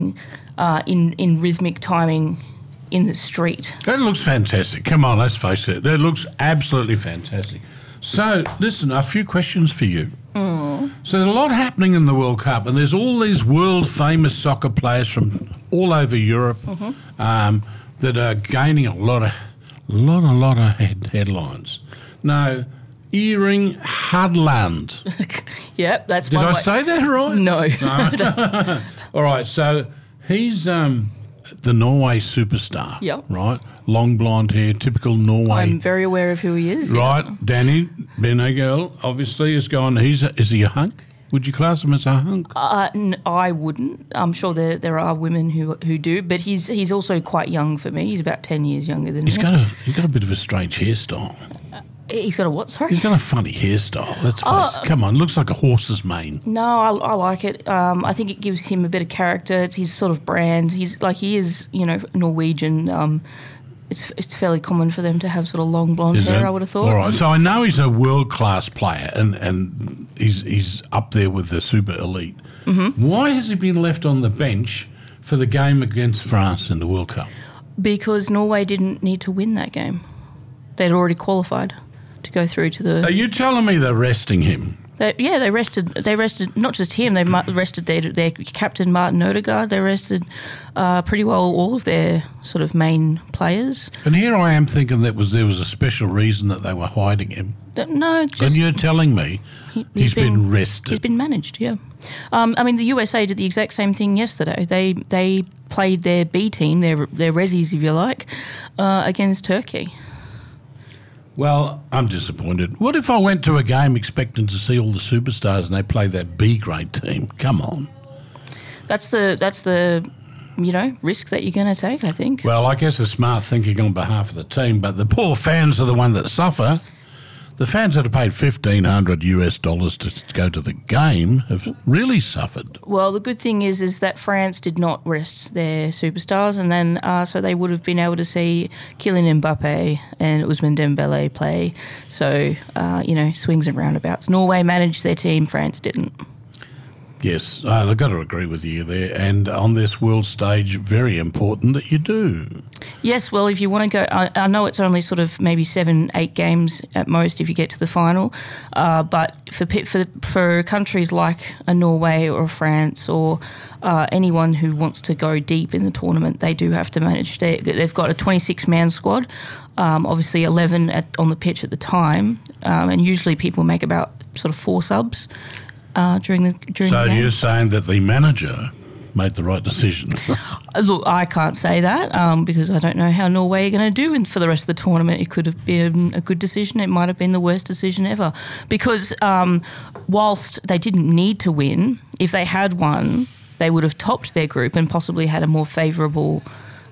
in rhythmic timing in the street. That looks fantastic. Come on, let's face it. That looks absolutely fantastic. So, listen, a few questions for you. So there's a lot happening in the World Cup, and there's all these world-famous soccer players from all over Europe that are gaining a lot of headlines. Now, Erling Haaland. Yep, that's Did one I way. say that right? No. All right, so he's the Norway superstar. Yep. Right? Long blonde hair, typical Norway. I'm very aware of who he is. Right, Danny Benegel obviously has gone. Is he a hunk? Would you class him as a hunk? I wouldn't. I'm sure there are women who do, but he's also quite young for me. He's about 10 years younger than me. He's got a bit of a strange hairstyle. He's got a what? Sorry. He's got a funny hairstyle. Let's face it. Come on, looks like a horse's mane. No, I like it. I think it gives him a bit of character. It's his sort of brand. He is, Norwegian. It's fairly common for them to have sort of long blonde hair, I would have thought. All right, so I know he's a world-class player and he's up there with the super elite. Mm-hmm. Why has he been left on the bench for the game against France in the World Cup? Because Norway didn't need to win that game. They'd already qualified to go through to the... Are you telling me they're resting him? They rested not just him. They rested their captain Martin Odegaard. They rested pretty well all of their sort of main players. And here I am thinking there was a special reason that they were hiding him. No, just... And you're telling me he's been rested. He's been managed, yeah. The USA did the exact same thing yesterday. They played their B team, their Rezzies, if you like, against Turkey. Well, I'm disappointed. What if I went to a game expecting to see all the superstars and they play that B grade team? Come on. That's the risk that you're going to take, I think. Well, I guess it's smart thinking on behalf of the team, but the poor fans are the one that suffer. The fans that have paid $1,500 to go to the game have really suffered. Well, the good thing is that France did not rest their superstars, and then so they would have been able to see Kylian Mbappe and Ousmane Dembele play. So, swings and roundabouts. Norway managed their team, France didn't. Yes, I've got to agree with you there. And on this world stage, very important that you do. Yes, well, if you want to go, I know it's only sort of maybe 7-8 games at most if you get to the final, but for countries like a Norway or a France or anyone who wants to go deep in the tournament, they do have to manage. They've got a 26-man squad, obviously 11 on the pitch at the time, and usually people make about sort of 4 subs. During the game. So you're saying that the manager made the right decision? Look, I can't say that because I don't know how Norway are going to do for the rest of the tournament. It could have been a good decision. It might have been the worst decision ever because whilst they didn't need to win, if they had won, they would have topped their group and possibly had a more favourable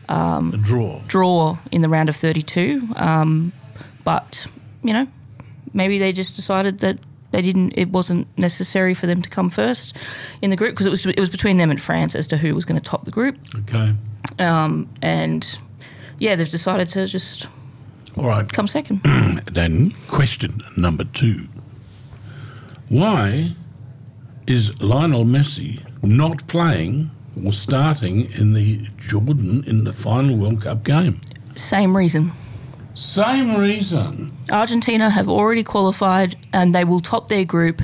draw in the round of 32. But, maybe they just decided that it wasn't necessary for them to come first in the group because it was between them and France as to who was going to top the group. Okay. They've decided to just come second. Then question number 2. Why is Lionel Messi not playing or starting in the Jordan in the final World Cup game? Same reason. Same reason. Argentina have already qualified and they will top their group.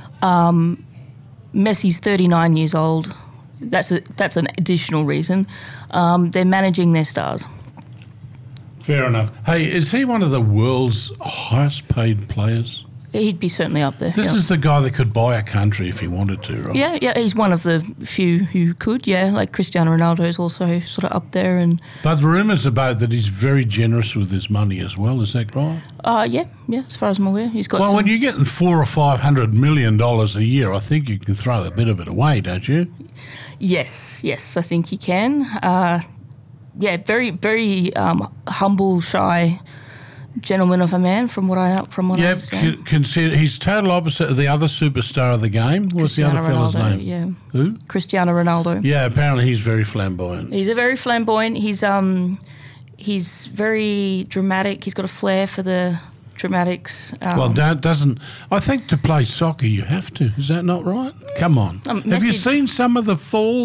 Messi's 39 years old. That's an additional reason. They're managing their stars. Fair enough. Hey, is he one of the world's highest paid players? He'd be certainly up there. This is the guy that could buy a country if he wanted to, right? Yeah, he's one of the few who could, like Cristiano Ronaldo is also sort of up there. But the rumours about that he's very generous with his money as well, is that right? Yeah, as far as I'm aware. He's got when you're getting $400 or $500 million a year, I think you can throw a bit of it away, don't you? Yes, I think you can. Very, very humble, shy gentleman of a man, from what I understand. Consider he's total opposite of the other superstar of the game. What's the other fella's name? Yeah. Who? Cristiano Ronaldo. Yeah, apparently he's very flamboyant. He's a very flamboyant. He's very dramatic. He's got a flair for the dramatics. I think to play soccer you have to. Is that not right? Come on. Have you seen some of the falls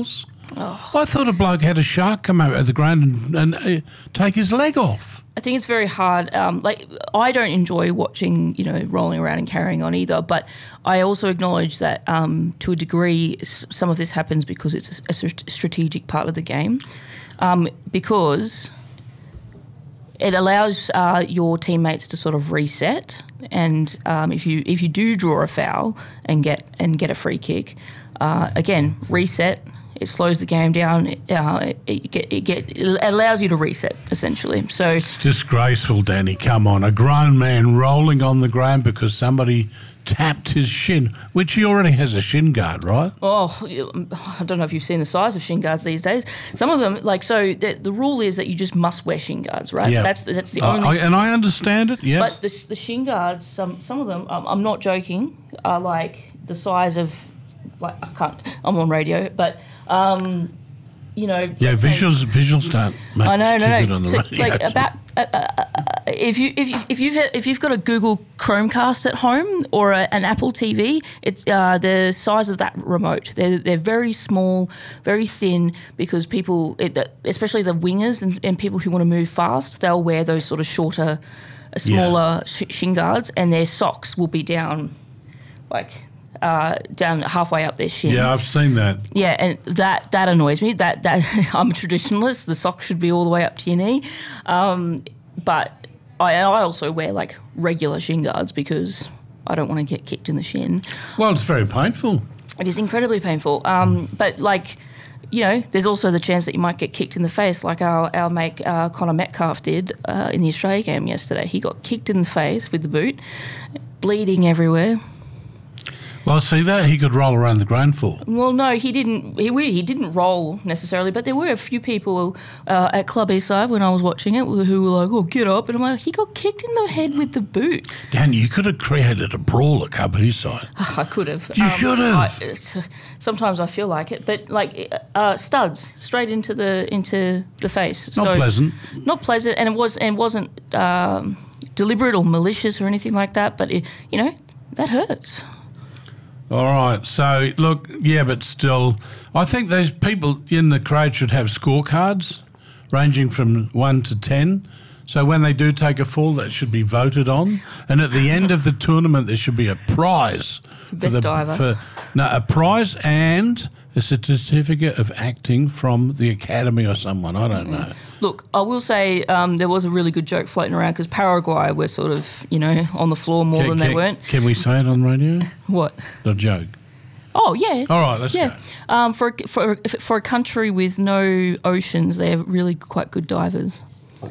I thought a bloke had a shark come over at the ground and take his leg off. I think it's very hard. I don't enjoy watching, rolling around and carrying on either. But I also acknowledge that to a degree, some of this happens because it's a strategic part of the game. Because it allows your teammates to sort of reset, and if you do draw a foul and get a free kick, again reset. It slows the game down. It allows you to reset, essentially. So it's disgraceful, Danny. Come on, a grown man rolling on the ground because somebody tapped his shin, which he already has a shin guard, right? Oh, I don't know if you've seen the size of shin guards these days. Some of them, the rule is that you just must wear shin guards, right? Yeah. That's the only. And I understand it. Yeah. But the shin guards, some of them, I'm not joking, are like the size of, I'm on radio, but. Visuals don't make I know, too good on the radio. If you've got a Google Chromecast at home or an Apple TV, it's the size of that remote. They're very small, very thin, because people, especially the wingers and people who want to move fast, they'll wear those sort of shorter, smaller shin guards, and their socks will be down down halfway up their shin. Yeah, I've seen that. Yeah, and that annoys me. That I'm a traditionalist. The sock should be all the way up to your knee. But I also wear regular shin guards because I don't want to get kicked in the shin. Well, it's very painful. It is incredibly painful. But there's also the chance that you might get kicked in the face, like our mate Connor Metcalf did in the Australia game yesterday. He got kicked in the face with the boot, bleeding everywhere. Well, see that he could roll around the ground for. Well, no, he didn't. He didn't roll necessarily, but there were a few people at Club Eastside when I was watching it who were like, "Oh, get up!" And I'm like, "He got kicked in the head with the boot." Dan, you could have created a brawl at Club Eastside. I could have. You should have. Sometimes I feel like it, but studs straight into the face. Not pleasant. Not pleasant, and it wasn't deliberate or malicious or anything like that. But that hurts. All right. So, look, but still, I think those people in the crowd should have scorecards ranging from 1 to 10. So when they do take a fall, that should be voted on. And at the end of the tournament, there should be a prize. Best diver. A prize and a certificate of acting from the academy or someone. I don't know. Look, I will say there was a really good joke floating around because Paraguay were sort of, on the floor more than they weren't. Can we say it on radio? What? The joke. Oh, yeah. All right, let's go. For a country with no oceans, they're really quite good divers.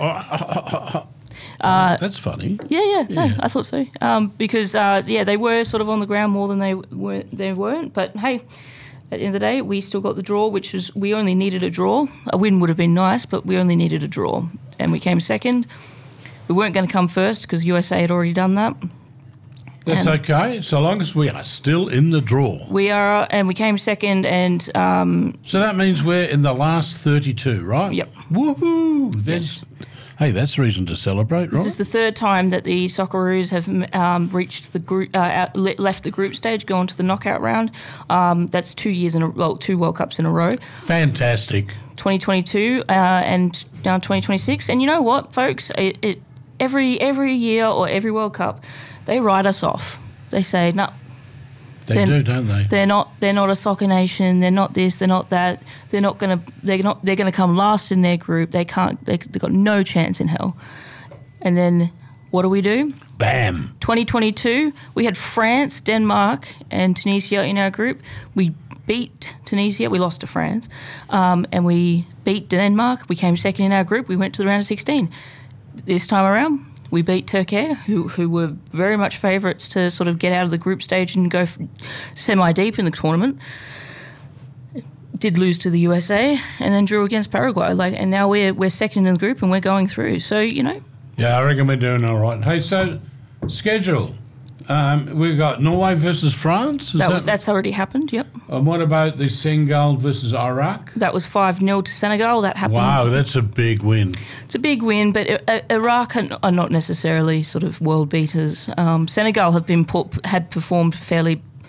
That's funny. Yeah. No, I thought so. Because they were sort of on the ground more than they weren't. But hey, at the end of the day, we still got the draw, which was we only needed a draw. A win would have been nice, but we only needed a draw, and we came second. We weren't going to come first because USA had already done that. That's okay, so long as we are still in the draw. We are, and we came second, and... so that means we're in the last 32, right? Yep. Woohoo! Yes. Hey, that's reason to celebrate, right? This is the third time that the Socceroos have reached the group, left the group stage, gone to the knockout round. That's 2 years two World Cups in a row. Fantastic. 2022 and now 2026. And you know what, folks? Every year or every World Cup, they write us off. They say, no. They do, don't they? They're not a soccer nation. They're not this. They're not that. They're gonna come last in their group. They've got no chance in hell. And then what do? Bam. 2022, we had France, Denmark, and Tunisia in our group. We beat Tunisia. We lost to France, and we beat Denmark. We came second in our group. We went to the round of 16. This time around, we beat Turkey, who were very much favourites to sort of get out of the group stage and go semi-deep in the tournament. Did lose to the USA and then drew against Paraguay. And now we're second in the group and we're going through. So, Yeah, I reckon we're doing all right. Hey, so schedule. We've got Norway versus France. That's already happened, yep. And what about the Senegal versus Iraq? That was 5-0 to Senegal. That happened. Wow, that's a big win. It's a big win, but Iraq are not necessarily sort of world beaters. Senegal had performed fairly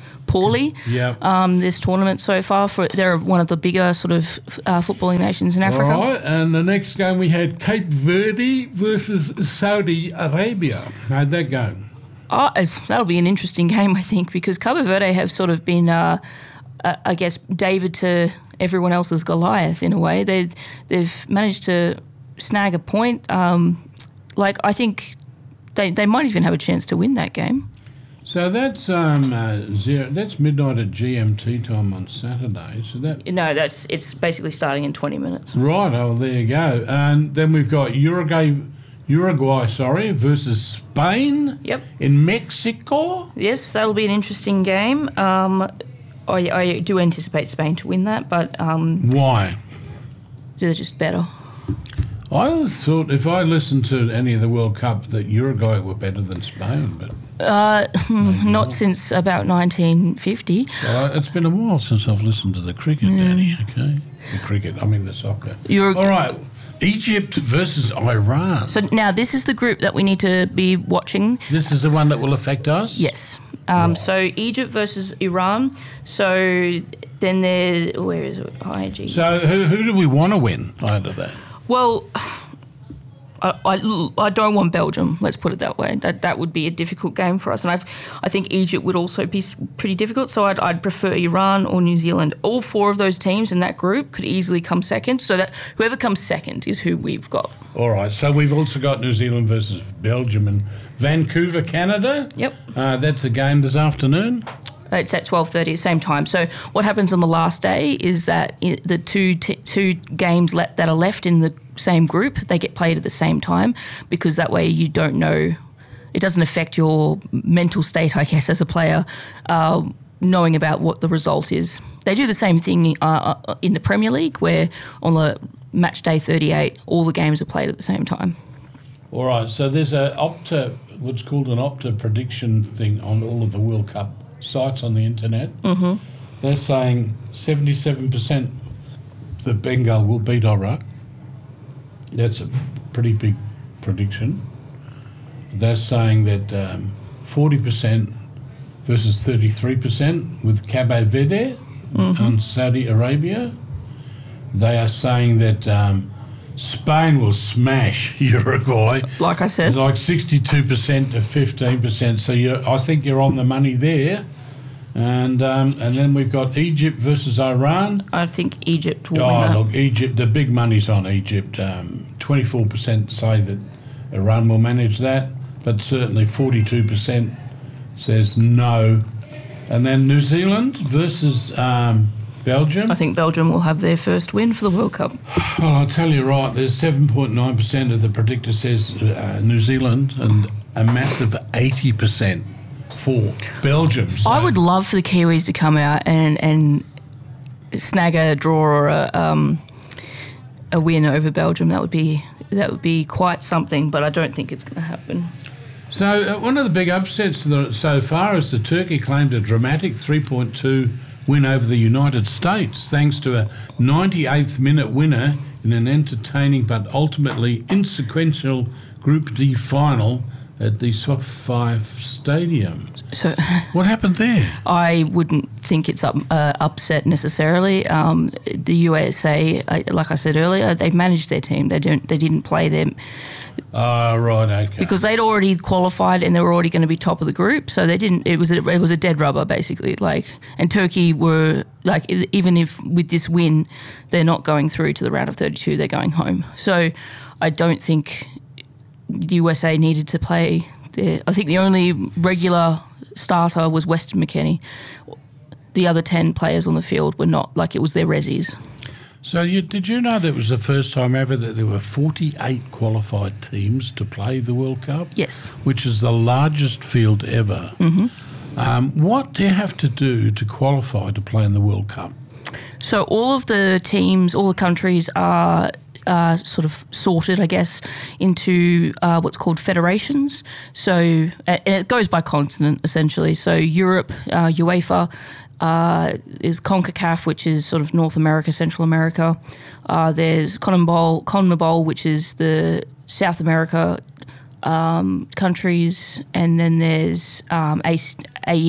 poorly. Yeah. This tournament so far. They're one of the bigger sort of footballing nations in Africa. All right, and the next game we had Cape Verde versus Saudi Arabia. How'd that go? That'll be an interesting game, I think, because Cabo Verde have sort of been, I guess, David to everyone else's Goliath in a way. They've managed to snag a point. I think they might even have a chance to win that game. So that's that's midnight at GMT time on Saturday. So it's basically starting in 20 minutes. Right. Oh, there you go. And then we've got Uruguay, versus Spain. Yep. In Mexico. Yes, that'll be an interesting game. I do anticipate Spain to win that, but why? They're just better. I always thought if I listened to any of the World Cup that Uruguay were better than Spain, but not since about 1950. Well, it's been a while since I've listened to the cricket, Danny. Okay, the cricket. I mean the soccer. All right. Egypt versus Iran. So now this is the group that we need to be watching. This is the one that will affect us? Yes. So Egypt versus Iran. So then there's, where is it? IG. So who do we want to win out of that? Well, I don't want Belgium, let's put it that way. That would be a difficult game for us. And I think Egypt would also be pretty difficult. So I'd prefer Iran or New Zealand. All four of those teams in that group could easily come second. So that whoever comes second is who we've got. All right. So we've also got New Zealand versus Belgium in Vancouver, Canada. Yep. That's a game this afternoon. It's at 12:30, same time. So what happens on the last day is that the two games that are left in the same group, they get played at the same time, because that way you don't know, it doesn't affect your mental state, I guess, as a player, knowing about what the result is. They do the same thing in the Premier League, where on the match day 38, all the games are played at the same time. All right. So there's what's called an Opta prediction thing on all of the World Cup sites on the internet. Mm-hmm. They're saying 77% the Bengal will beat Iraq. That's a pretty big prediction. They're saying that 40% versus 33% with Cabo Verde on Saudi Arabia. They are saying that Spain will smash Uruguay. Like I said. It's like 62% to 15%. So I think you're on the money there. And then we've got Egypt versus Iran. I think Egypt will win that. Look, Egypt, the big money's on Egypt. 24% say that Iran will manage that, but certainly 42% says no. And then New Zealand versus Belgium. I think Belgium will have their first win for the World Cup. Well, I'll tell you right, there's 7.9% of the predictor says New Zealand and a massive 80% for Belgium. So I would love for the Kiwis to come out and snag a draw or a win over Belgium. That would be quite something, but I don't think it's going to happen. So one of the big upsets so far is that Turkey claimed a dramatic 3.2 win over the United States, thanks to a 98th minute winner in an entertaining but ultimately insequential Group D final at the SoFi Stadium. So, what happened there? I wouldn't think it's upset necessarily. The USA, like I said earlier, they managed their team. They didn't play them. Right, okay. Because they'd already qualified and they were already going to be top of the group, so they didn't. It was a dead rubber basically. And Turkey were even if with this win, they're not going through to the round of 32. They're going home. So I don't think the USA needed to play there. I think the only regular starter was Weston McKennie. The other 10 players on the field were not, it was their resis. So did you know that it was the first time ever that there were 48 qualified teams to play the World Cup? Yes. Which is the largest field ever. Mm-hmm. What do you have to do to qualify to play in the World Cup? So all of the teams, all the countries are sort of sorted, I guess, into what's called federations. So and it goes by continent, essentially. So Europe, UEFA, is CONCACAF, which is sort of North America, Central America. There's CONMEBOL, which is the South America countries. And then there's ACL,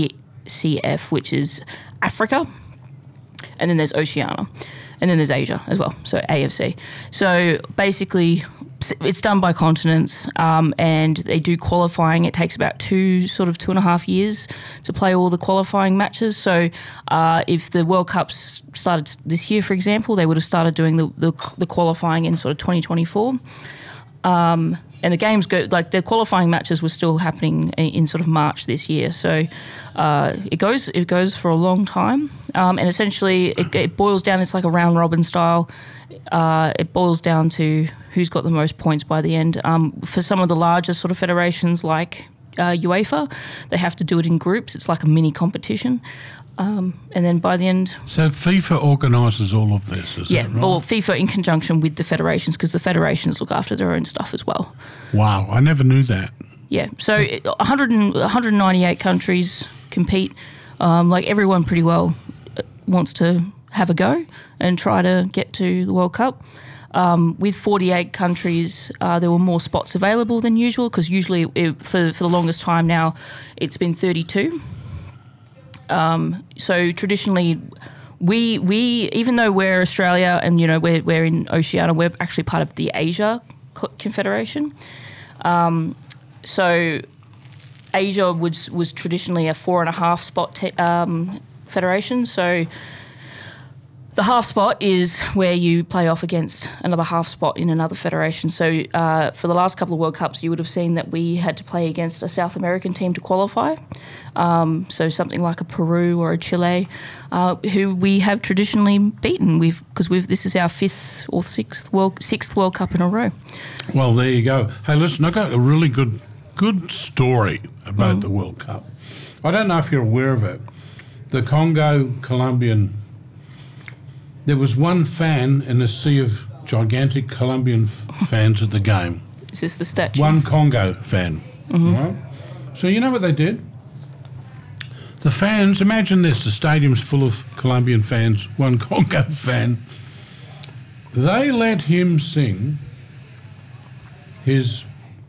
AFCF, which is Africa, and then there's Oceania, and then there's Asia as well, so AFC. So basically, it's done by continents, and they do qualifying. It takes about 2.5 years to play all the qualifying matches. So if the World Cups started this year, for example, they would have started doing the qualifying in sort of 2024. And the games go, like the qualifying matches were still happening in sort of March this year. So it goes for a long time. And essentially it boils down, it's like a round robin style. It boils down to who's got the most points by the end. For some of the larger sort of federations like UEFA, they have to do it in groups. It's like a mini competition. And then by the end... So FIFA organises all of this, is that right? Or FIFA in conjunction with the federations, because the federations look after their own stuff as well. Wow, I never knew that. Yeah, so 198 countries compete. Like everyone pretty well wants to have a go and try to get to the World Cup. With 48 countries, there were more spots available than usual, because usually for the longest time now it's been 32. So traditionally, we even though we're Australia and we're in Oceania, we're actually part of the Asia Confederation. So Asia was traditionally a 4.5 spot federation. So the half spot is where you play off against another half spot in another federation. So for the last couple of World Cups, you would have seen that we had to play against a South American team to qualify. So something like a Peru or a Chile, who we have traditionally beaten. Because this is our 5th or 6th World Cup in a row. Well, there you go. Hey, listen, I got a really good story about the World Cup. I don't know if you're aware of it. The Congo-Colombian... There was one fan in a sea of gigantic Colombian fans at the game. Is this the statue? One Congo fan. Mm-hmm. Right? So you know what they did? The fans, imagine this, the stadium's full of Colombian fans, one Congo fan. They let him sing his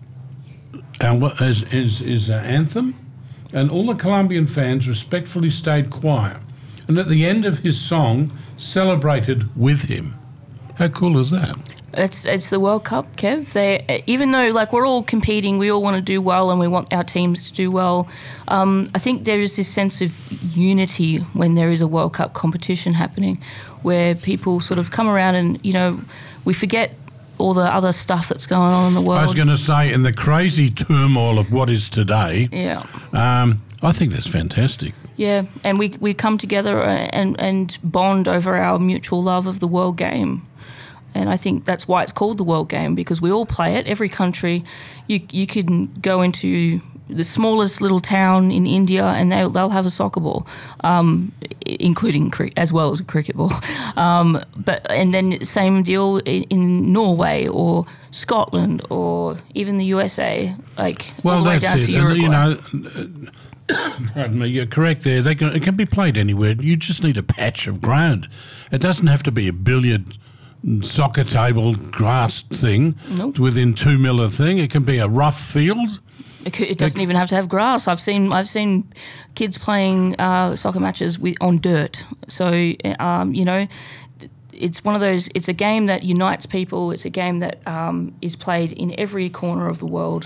anthem, and all the Colombian fans respectfully stayed quiet. And at the end of his song, celebrated with him. How cool is that? It's the World Cup, Kev. Even though we're all competing, we all want to do well and we want our teams to do well. I think there is this sense of unity when there is a World Cup competition happening, where people sort of come around and we forget all the other stuff that's going on in the world. I was going to say, in the crazy turmoil of what is today, I think that's fantastic. Yeah, and we come together and bond over our mutual love of the world game. And I think that's why it's called the world game, because we all play it. Every country, you can go into the smallest little town in India and they'll have a soccer ball, including as well as a cricket ball. And then same deal in Norway or Scotland or even the USA, all the way down to Uruguay. Pardon me, you're correct there. It can be played anywhere. You just need a patch of ground. It doesn't have to be a billiard soccer table grass thing. Nope. Within 2 mil of thing. It can be a rough field. It doesn't even have to have grass. I've seen kids playing soccer matches on dirt. So it's one of those. It's a game that unites people. It's a game that is played in every corner of the world.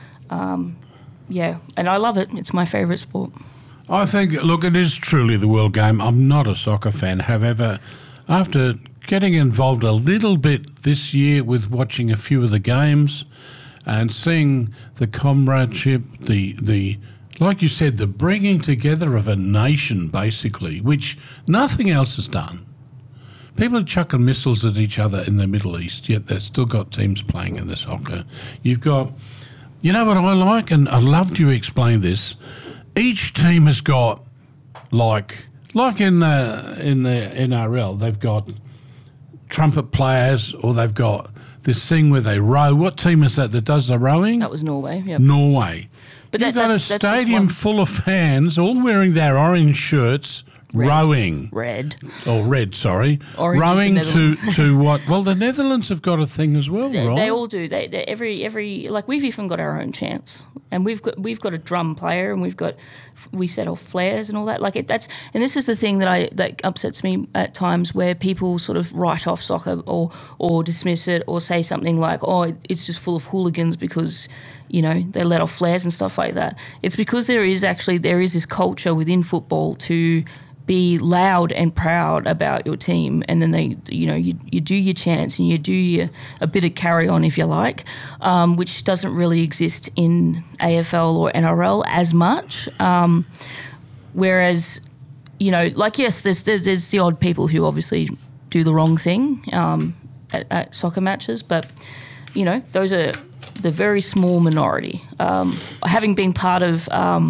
Yeah, and I love it. It's my favourite sport. I think, look, it is truly the world game. I'm not a soccer fan. However, after getting involved a little bit this year with watching a few of the games and seeing the comradeship, the like you said, the bringing together of a nation, basically, which nothing else has done. People are chucking missiles at each other in the Middle East, yet they've still got teams playing in the soccer. You've got... You know what I like, and I'd love you to explain this. Each team has got, like in the NRL, they've got trumpet players, or they've got this thing where they row. What team is that does the rowing? That was Norway. Yep. Norway. But you've got a stadium full of fans, all wearing their orange shirts. Rowing. Red, sorry. Orange rowing to what? Well, the Netherlands have got a thing as well, right? They all do. They every we've even got our own chants. And we've got a drum player, and we set off flares and all that. Like and this is the thing that upsets me at times, where people sort of write off soccer or dismiss it, or say something like, "Oh, it's just full of hooligans because, you know, they let off flares and stuff like that." It's because there is this culture within football to be loud and proud about your team, and then you do your chants and you do a bit of carry on, if you like, which doesn't really exist in AFL or NRL as much. Whereas, you know, like, yes, there's the odd people who obviously do the wrong thing at soccer matches, but, you know, those are the very small minority. Having been part of,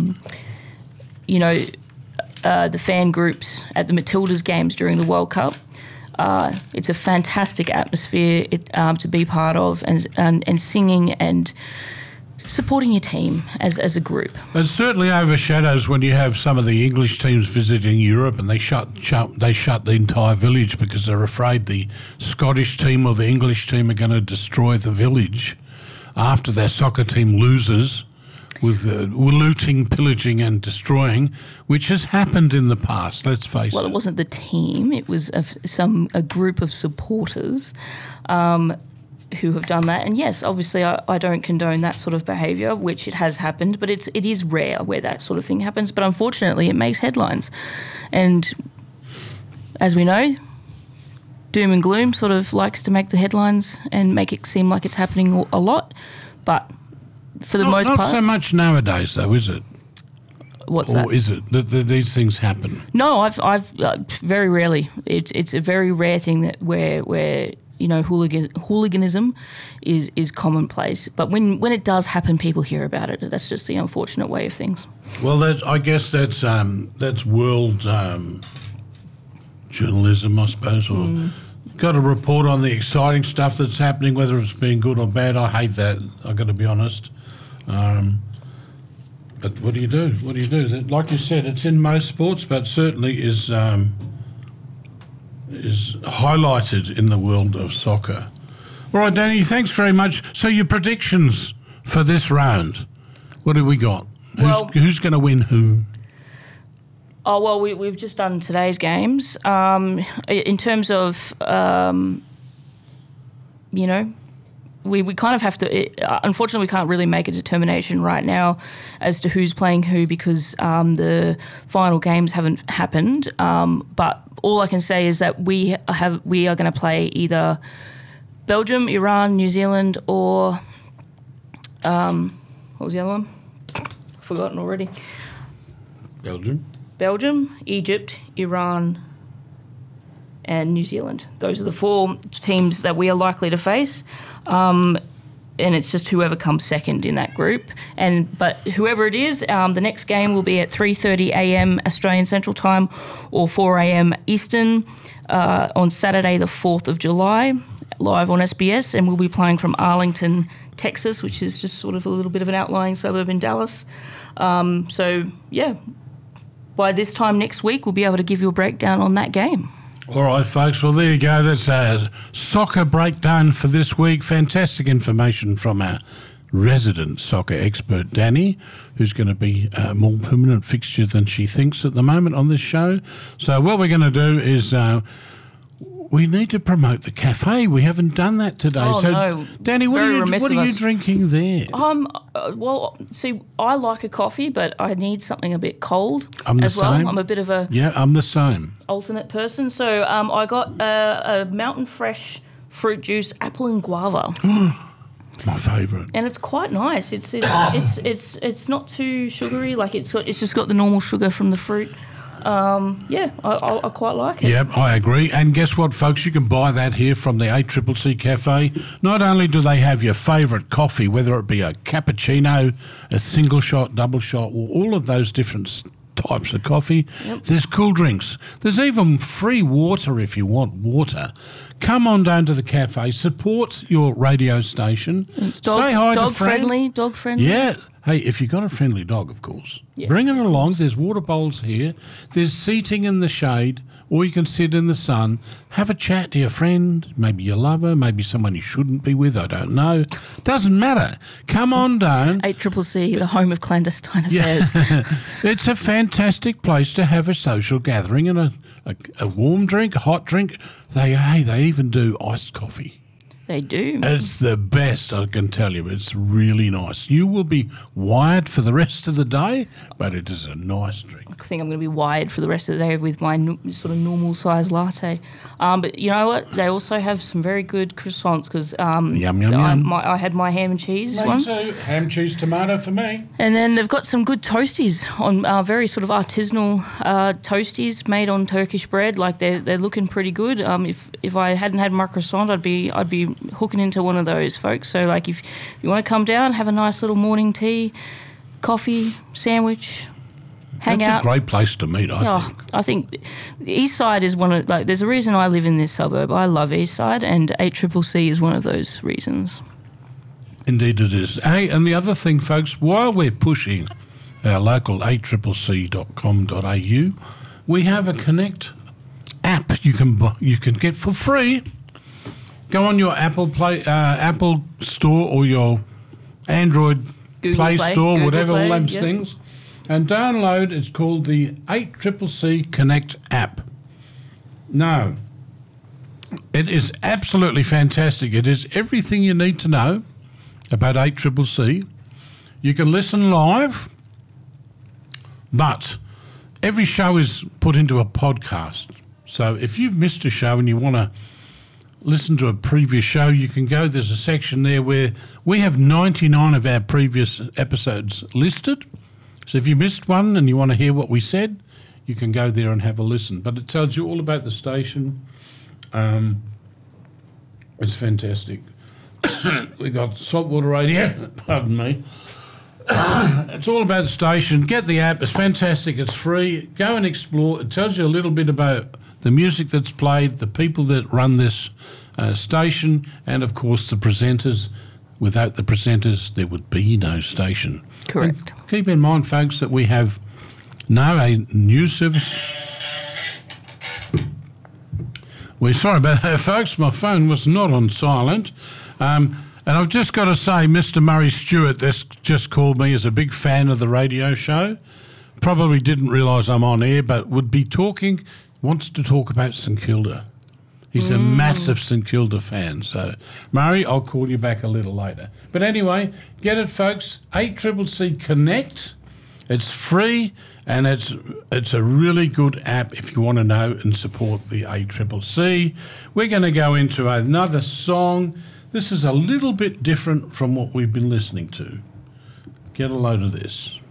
the fan groups at the Matildas games during the World Cup, it's a fantastic atmosphere to be part of, and singing and supporting your team as a group. It certainly overshadows when you have some of the English teams visiting Europe, and they shut the entire village because they're afraid the Scottish team or the English team are going to destroy the village after their soccer team loses, with looting, pillaging and destroying, which has happened in the past, let's face it. Well, it wasn't the team, it was a group of supporters who have done that. And yes, obviously I don't condone that sort of behaviour, which it has happened, but it is rare where that sort of thing happens. But unfortunately it makes headlines. And as we know, doom and gloom sort of likes to make the headlines and make it seem like it's happening a lot, but for the most part... Not so much nowadays, though, is it? What's that? Or is it that these things happen? No, I've very rarely. It's a very rare thing that where you know, hooliganism is commonplace. But when it does happen, people hear about it. That's just the unfortunate way of things. Well, I guess that's world journalism, I suppose, or... Got to report on the exciting stuff that's happening, whether it's been good or bad. I hate that, I've got to be honest. But what do you do? What do you do? Like you said, it's in most sports, but certainly is highlighted in the world of soccer. All right, Danny, thanks very much. So your predictions for this round, what have we got? Who's going to win who? Oh, well, we've just done today's games. In terms of, you know, we kind of have to... unfortunately, we can't really make a determination right now as to who's playing who, because the final games haven't happened. But all I can say is that we are going to play either Belgium, Iran, New Zealand, or... what was the other one? Forgotten already. Belgium, Egypt, Iran, and New Zealand. Those are the 4 teams that we are likely to face, and it's just whoever comes second in that group. But whoever it is, the next game will be at 3:30 a.m. Australian Central Time or 4 a.m. Eastern on Saturday, the 4th of July, live on SBS, and we'll be playing from Arlington, Texas, which is just sort of a little bit of an outlying suburb in Dallas. So, yeah. By this time next week, we'll be able to give you a breakdown on that game. All right, folks. Well, there you go. That's a soccer breakdown for this week. Fantastic information from our resident soccer expert, Danny, who's going to be a more permanent fixture than she thinks at the moment on this show. So what we're going to do is... we need to promote the cafe. We haven't done that today. Oh, so, no. Danny, what are you drinking there? Well, see, I like a coffee, but I need something a bit cold I'm as the well. same. I'm a bit of a... Yeah, I'm the same. ...alternate person. So I got a Mountain Fresh fruit juice, apple and guava. My favourite. And it's quite nice. It's not too sugary. Like it's just got the normal sugar from the fruit. I quite like it. Yep, I agree. And guess what, folks? You can buy that here from the ACCC Cafe. Not only do they have your favourite coffee, whether it be a cappuccino, a single shot, double shot, or all of those different types of coffee. Yep. There's cool drinks. There's even free water if you want water. Come on down to the cafe. Support your radio station. It's say hi dog to Fran. Dog friendly. Yeah. Hey, if you've got a friendly dog, of course, Yes, bring it of along. course. There's water bowls here. There's seating in the shade, or you can sit in the sun, have a chat to your friend, maybe your lover, maybe someone you shouldn't be with, I don't know. Doesn't matter. Come on down. 8CCC, the home of clandestine affairs. It's a fantastic place to have a social gathering and a warm drink, a hot drink. They even do iced coffee. They do. It's the best, I can tell you. It's really nice. You will be wired for the rest of the day, but it is a nice drink. I think I'm going to be wired for the rest of the day with my sort of normal size latte. But you know what? They also have some very good croissants because Yum. I had my ham and cheese one. Me too. Ham, cheese, tomato for me. And then they've got some good toasties on very sort of artisanal toasties made on Turkish bread. Like they're looking pretty good. If I hadn't had my croissant, I'd be hooking into one of those, folks. So like if you want to come down, have a nice little morning tea, coffee, sandwich, hang out. That's a great place to meet, I think. I think the East Side is one of there's a reason I live in this suburb. I love East Side, and 8CCC is one of those reasons. Indeed it is. Hey, and the other thing, folks, while we're pushing our local 8CCC.com.au, we have a Connect app you can get for free. Go on your Apple Store or your Android Google Play Store, Google whatever, Play, all those yeah. things, and download. It's called the 8CCC Connect app. Now, it is absolutely fantastic. It is everything you need to know about 8CCC. You can listen live, but every show is put into a podcast. So if you've missed a show and you want to listen to a previous show, you can go. There's a section there where we have 99 of our previous episodes listed. So if you missed one and you want to hear what we said, you can go there and have a listen. But it tells you all about the station. It's fantastic. We got Saltwater Radio. Pardon me. It's all about the station. Get the app. It's fantastic. It's free. Go and explore. It tells you a little bit about the music that's played, the people that run this station, and, of course, the presenters. Without the presenters, there would be no station. Correct. And keep in mind, folks, that we have now a news service. We're sorry about that, folks. My phone was not on silent. And I've just got to say, Mr. Murray Stewart, that's just called me, is a big fan of the radio show. Probably didn't realise I'm on air, but would be talking, wants to talk about St Kilda. He's a massive St Kilda fan. So, Murray, I'll call you back a little later. But anyway, get it, folks. 8CCC Connect. It's free, and it's a really good app if you want to know and support the 8CCC. We're going to go into another song. This is a little bit different from what we've been listening to. Get a load of this.